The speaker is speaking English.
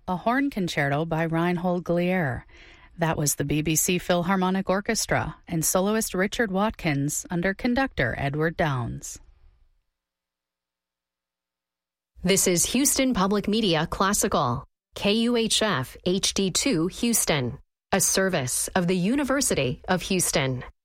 a horn concerto by Reinhold Glier. That was the BBC Philharmonic Orchestra and soloist Richard Watkins under conductor Edward Downes. This is Houston Public Media Classical, KUHF HD2 Houston, a service of the University of Houston.